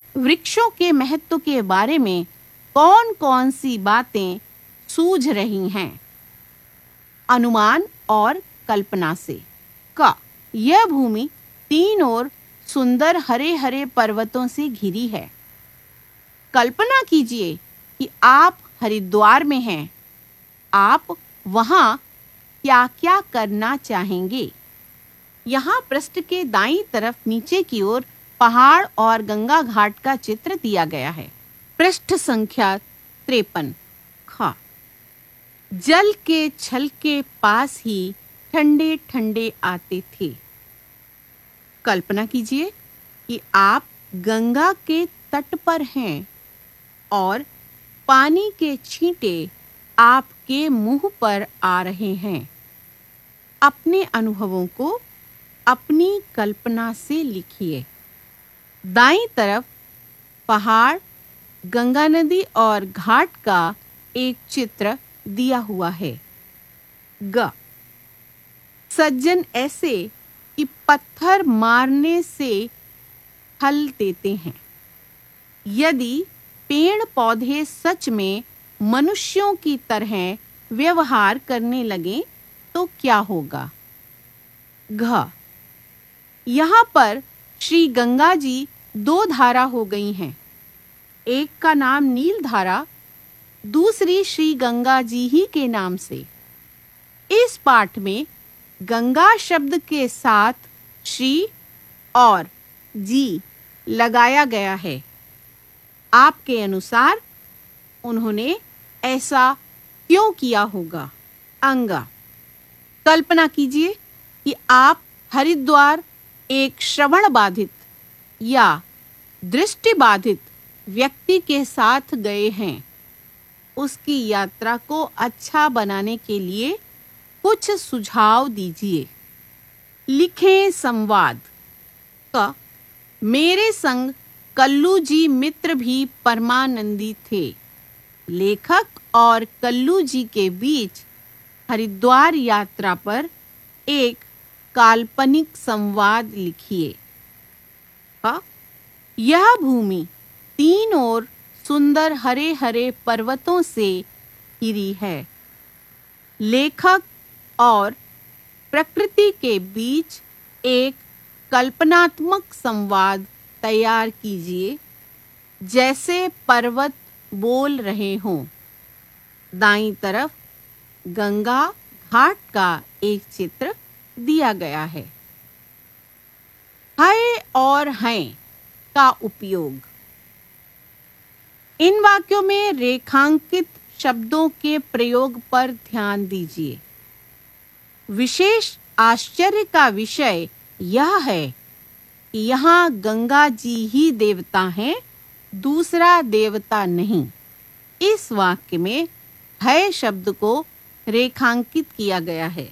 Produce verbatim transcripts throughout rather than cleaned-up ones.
वृक्षों के महत्व के बारे में कौन कौन सी बातें सूझ रही हैं? अनुमान और कल्पना से। क, यह भूमि तीन ओर सुंदर हरे हरे पर्वतों से घिरी है। कल्पना कीजिए कि आप हरिद्वार में हैं। आप वहां क्या क्या करना चाहेंगे? यहाँ पृष्ठ के दाईं तरफ नीचे की ओर पहाड़ और गंगा घाट का चित्र दिया गया है। पृष्ठ संख्या तिरपन। ख, जल के छल के पास ही ठंडे ठंडे आते थे। कल्पना कीजिए कि आप गंगा के तट पर हैं और पानी के छींटे आपके मुंह पर आ रहे हैं। अपने अनुभवों को अपनी कल्पना से लिखिए। दाईं तरफ पहाड़, गंगा नदी और घाट का एक चित्र दिया हुआ है। ग, सज्जन ऐसे कि पत्थर मारने से फल देते हैं। यदि पेड़ पौधे सच में मनुष्यों की तरह व्यवहार करने लगे तो क्या होगा? घ, यहाँ पर श्री गंगा जी दो धारा हो गई हैं। एक का नाम नील धारा, दूसरी श्री गंगा जी ही के नाम से। इस पाठ में गंगा शब्द के साथ श्री और जी लगाया गया है। आपके अनुसार उन्होंने ऐसा क्यों किया होगा? अंगा, कल्पना कीजिए कि आप हरिद्वार एक श्रवण बाधित या दृष्टि बाधित व्यक्ति के साथ गए हैं। उसकी यात्रा को अच्छा बनाने के लिए कुछ सुझाव दीजिए। लिखें संवाद। क, मेरे संग कल्लू जी मित्र भी परमानंदी थे। लेखक और कल्लू जी के बीच हरिद्वार यात्रा पर एक काल्पनिक संवाद लिखिए। क, यह भूमि तीन ओर सुंदर हरे हरे पर्वतों से घिरी है। लेखक और प्रकृति के बीच एक कल्पनात्मक संवाद तैयार कीजिए, जैसे पर्वत बोल रहे हों। दाईं तरफ गंगा घाट का एक चित्र दिया गया है। है और हैं का उपयोग। इन वाक्यों में रेखांकित शब्दों के प्रयोग पर ध्यान दीजिए। विशेष आश्चर्य का विषय यह है कि यहाँ गंगा जी ही देवता हैं, दूसरा देवता नहीं। इस वाक्य में है शब्द को रेखांकित किया गया है।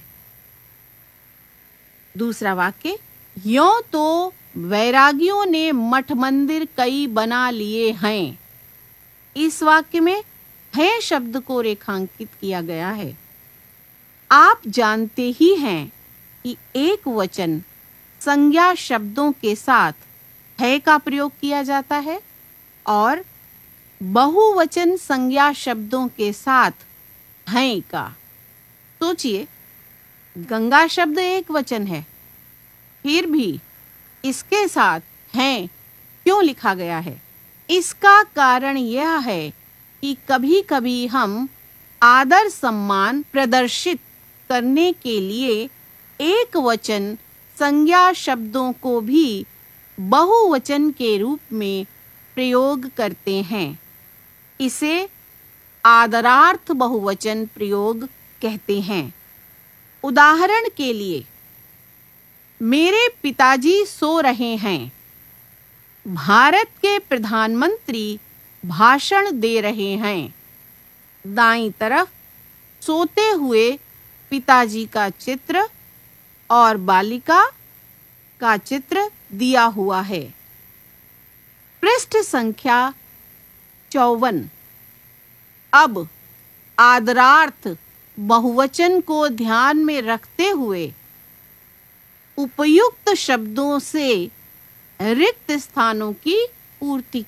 दूसरा वाक्य, यों तो वैरागियों ने मठ मंदिर कई बना लिए हैं। इस वाक्य में है शब्द को रेखांकित किया गया है। आप जानते ही हैं कि एक वचन संज्ञा शब्दों के साथ है का प्रयोग किया जाता है और बहुवचन संज्ञा शब्दों के साथ हैं का। सोचिए, गंगा शब्द एक वचन है, फिर भी इसके साथ हैं क्यों लिखा गया है? इसका कारण यह है कि कभी-कभी हम आदर सम्मान प्रदर्शित करने के लिए एक वचन संज्ञा शब्दों को भी बहुवचन के रूप में प्रयोग करते हैं। इसे आदरार्थ बहुवचन प्रयोग कहते हैं। उदाहरण के लिए, मेरे पिताजी सो रहे हैं। भारत के प्रधानमंत्री भाषण दे रहे हैं। दाईं तरफ सोते हुए पिताजी का चित्र और बालिका का चित्र दिया हुआ है। पृष्ठ संख्या चौवन। अब आदरार्थ बहुवचन को ध्यान में रखते हुए उपयुक्त शब्दों से रिक्त स्थानों की पूर्ति